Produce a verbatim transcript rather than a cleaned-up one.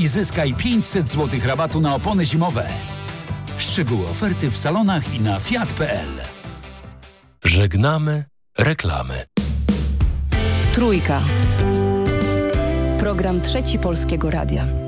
i zyskaj pięćset złotych rabatu na opony zimowe. Szczegóły oferty w salonach i na fiat kropka p l. Żegnamy reklamy. Trójka. Program Trzeci Polskiego Radia.